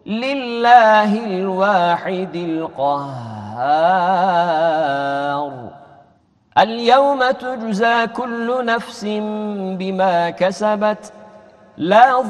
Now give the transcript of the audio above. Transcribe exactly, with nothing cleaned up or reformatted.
لله الواحد القهار. اليوم تجزى كل نفس بما كسبت لا